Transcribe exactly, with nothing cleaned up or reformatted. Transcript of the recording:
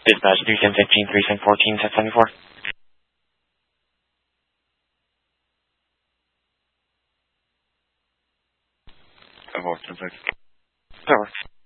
Dispatch three seven fifteen, three seven fourteen, set seventy-four. I've walked in, please. That works.